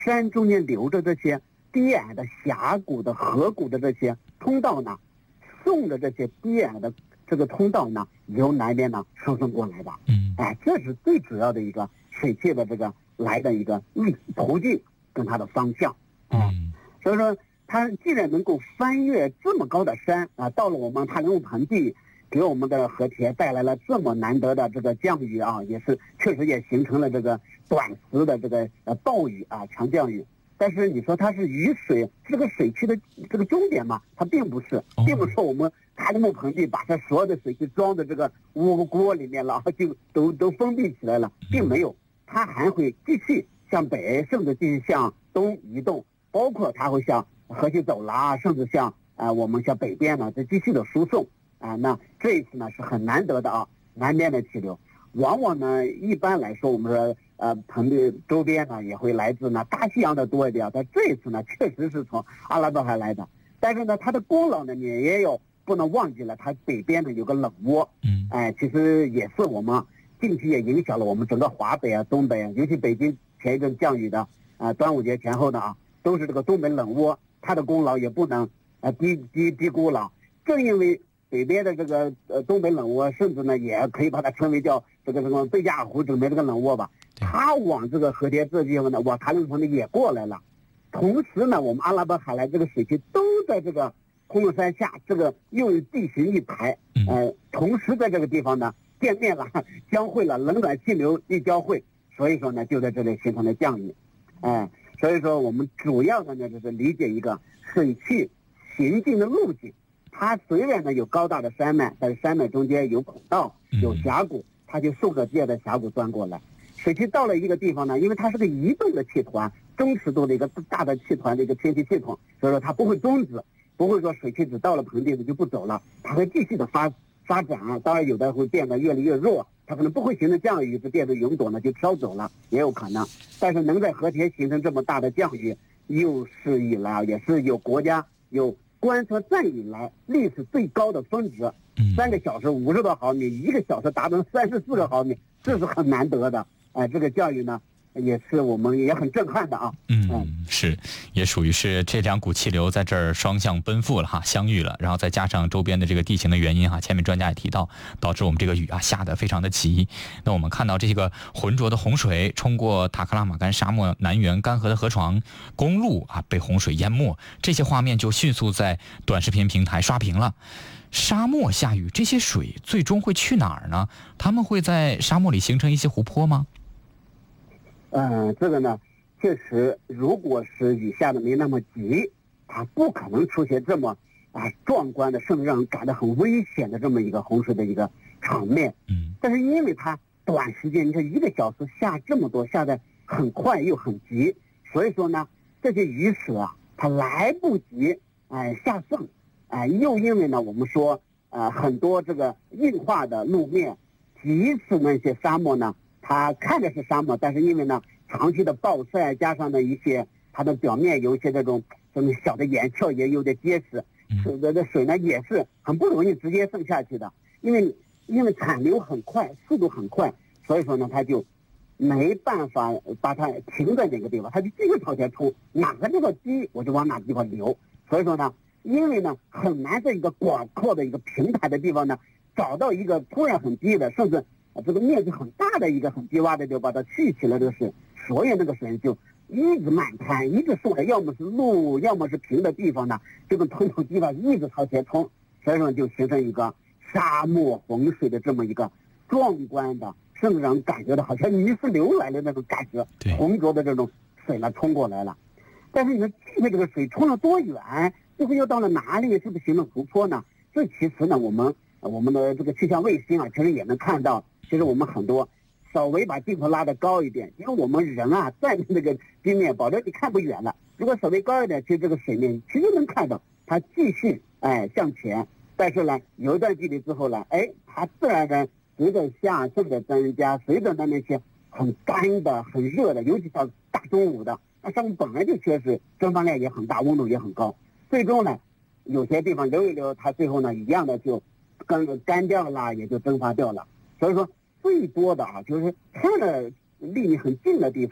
山中间留着这些低矮的峡谷的河谷的这些通道呢，顺着这些低矮的这个通道呢，由南边呢输送过来的。这是最主要的一个水汽的这个来的一个途径跟它的方向。所以说它既然能够翻越这么高的山到了我们塔里木盆地，给我们的和田带来了这么难得的这个降雨也是确实也形成了这个短时的这个暴雨强降雨。但是你说它是雨水这个水汽的这个终点嘛？它并不是，并不是我们塔里木盆地把它所有的水汽装在这个锅里面了，就都封闭起来了，并没有，它还会继续向北，甚至继续向东移动，包括它会向河西走廊甚至向我们向北边呢再继续的输送那这一次呢是很难得的南边的气流。往往呢一般来说我们说盆地周边呢也会来自呢大西洋的多一点，但这一次呢确实是从阿拉伯海来的。但是呢它的功劳呢你也有不能忘记了，它北边呢有个冷窝，其实也是我们近期也影响了我们整个华北东北，尤其北京前一阵降雨的端午节前后的都是这个东北冷窝，它的功劳也不能低估了。正因为北边的这个东北冷窝，甚至呢也可以把它称为叫这个什么贝加尔湖准备这个冷窝吧，它往这个和田这地方呢，往塔里木盆地也过来了。同时呢，我们阿拉伯海来这个水汽都在这个昆仑山下，这个又地形一排，同时在这个地方呢见面了，交汇了，冷暖气流一交汇，所以说呢就在这里形成了降雨。所以说我们主要的呢就是理解一个水汽行进的路径。它虽然呢有高大的山脉，但是山脉中间有孔道有峡谷，它就顺着这样的峡谷钻过来。水汽到了一个地方呢，因为它是个移动的气团，中尺度的一个大的气团的一个天气系统，所以说它不会终止，不会说水汽只到了盆地就不走了，它会继续的发展。当然有的会变得越来越弱，它可能不会形成降雨，就变得云朵呢就飘走了，也有可能。但是能在和田形成这么大的降雨，有史以来也是有国家有观测站以来历史最高的峰值，3个小时50多毫米，1个小时达到34个毫米，这是很难得的。这个降雨呢也是我们也很震撼的是，也属于是这两股气流在这儿双向奔赴了相遇了，然后再加上周边的这个地形的原因前面专家也提到，导致我们这个雨下得非常的急。那我们看到这个浑浊的洪水冲过塔克拉玛干沙漠南缘干涸的河床，公路被洪水淹没，这些画面就迅速在短视频平台刷屏了。沙漠下雨，这些水最终会去哪儿呢？他们会在沙漠里形成一些湖泊吗？ 这个呢确实，如果是雨下的没那么急，它不可能出现这么壮观的，甚至让人感到很危险的这么一个洪水的一个场面。但是因为它短时间，你看1个小时下这么多，下的很快又很急，所以说呢，这些雨水它来不及下送，又因为呢我们说很多这个硬化的路面，即使那些沙漠呢它看着是沙漠，但是因为呢长期的暴晒，加上呢一些它的表面有一些这种小的岩壳也有点结实，使得这水呢也是很不容易直接渗下去的。因为产流很快，速度很快，所以说呢它就没办法把它停在哪个地方，它就继续朝前冲，哪个地方低我就往哪个地方流。所以说呢，因为呢很难在一个广阔的一个平台的地方呢找到一个突然很低的，甚至这个面积很大的一个很低洼的，就把它蓄起了这个水，所以那个水就一直漫滩，一直顺着，要么是路，要么是平的地方呢，这个通地方一直朝前冲，所以说就形成一个沙漠洪水的这么一个壮观的，甚至让人感觉到好像泥石流来的那种感觉，浑浊的这种水呢冲过来了。但是你说这个水冲了多远，最后又到了哪里，是不是形成湖泊呢？这其实呢我们的这个气象卫星其实也能看到，其实我们很多稍微把镜头拉得高一点，因为我们人站在那个地面保证你看不远了，如果稍微高一点，其实这个水面其实能看到它继续向前，但是呢有一段距离之后呢它自然的随着下渗的增加，随着那些很干的很热的，尤其到大中午的，那上面本来就确实蒸发量也很大，温度也很高，最终呢有些地方流一流，它最后呢一样的就干掉了，也就蒸发掉了。所以说最多的就是看了离你很近的地方，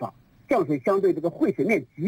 降水相对这个汇水面积